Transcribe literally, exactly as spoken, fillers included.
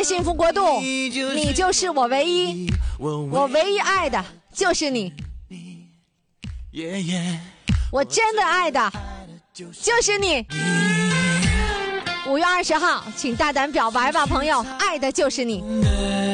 幸福国度，你就是我唯一，我唯一爱的就是你，我真的爱的就是你。五月二十号，请大胆表白吧，朋友，爱的就是你。